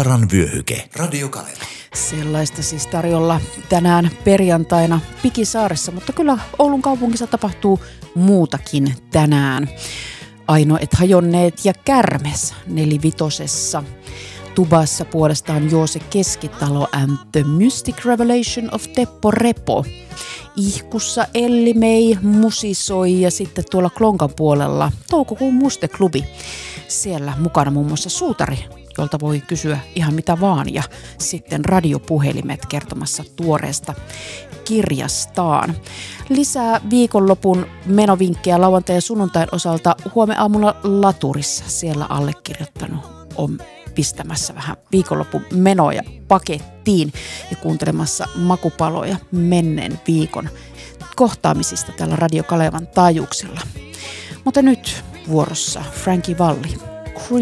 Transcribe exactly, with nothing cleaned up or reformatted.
Vaaran vyöhyke. Radio Kaleva. Sellaista siis tarjolla tänään perjantaina Pikisaaressa, mutta kyllä Oulun kaupungissa tapahtuu muutakin tänään. Ainoet hajonneet ja Kärmes nelivitosessa. Tubassa puolestaan Joose Keskitalo and the Mystic Revelation of Teppo Repo. Ihkussa Elli Mei musisoi ja sitten tuolla Klonkan puolella Toukokuun musteklubi. Siellä mukana muun muassa suutari, jolta voi kysyä ihan mitä vaan, ja sitten radiopuhelimet kertomassa tuoreesta kirjastaan. Lisää viikonlopun menovinkkejä lauantai- ja sunnuntain osalta huomenna aamulla Laturissa. Siellä allekirjoittanut on pistämässä vähän viikonlopun menoja pakettiin ja kuuntelemassa makupaloja menneen viikon kohtaamisista tällä Radio Kalevan taajuuksilla. Mutta nyt vuorossa Frankie Valli.